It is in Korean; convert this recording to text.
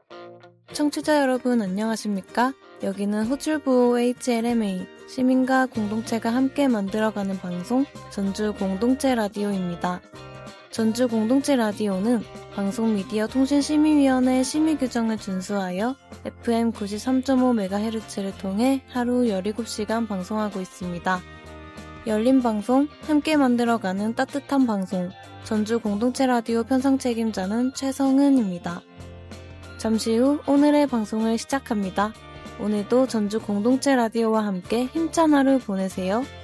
청취자 여러분 안녕하십니까? 여기는 호출부 HLMA 시민과 공동체가 함께 만들어가는 방송 전주 공동체 라디오입니다. 전주 공동체 라디오는 방송미디어통신심의위원회 심의규정을 준수하여 FM 93.5MHz를 통해 하루 17시간 방송하고 있습니다. 열린 방송, 함께 만들어가는 따뜻한 방송 전주 공동체 라디오 편성 책임자는 최성은입니다. 잠시 후 오늘의 방송을 시작합니다. 오늘도 전주 공동체 라디오와 함께 힘찬 하루 보내세요.